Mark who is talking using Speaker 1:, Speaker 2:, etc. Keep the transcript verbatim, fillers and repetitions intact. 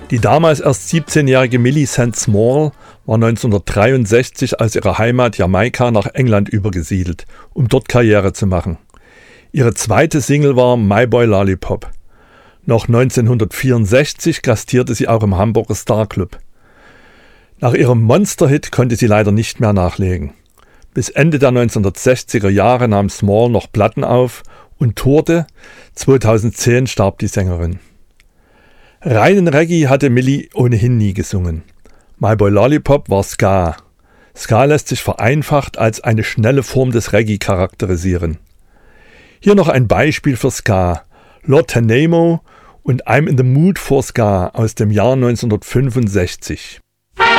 Speaker 1: Die damals erst siebzehnjährige Millicent Small war neunzehnhundertdreiundsechzig aus ihrer Heimat Jamaika nach England übergesiedelt, um dort Karriere zu machen. Ihre zweite Single war My Boy Lollipop. Noch neunzehnhundertvierundsechzig gastierte sie auch im Hamburger Star Club. Nach ihrem Monsterhit konnte sie leider nicht mehr nachlegen. Bis Ende der neunzehnhundertsechziger Jahre nahm Small noch Platten auf und tourte. zweitausendzehn starb die Sängerin. Reinen Reggae hatte Millie ohnehin nie gesungen. My Boy Lollipop war Ska. Ska lässt sich vereinfacht als eine schnelle Form des Reggae charakterisieren. Hier noch ein Beispiel für Ska. Lord Tenemo und I'm in the Mood for Ska aus dem Jahr neunzehnhundertfünfundsechzig.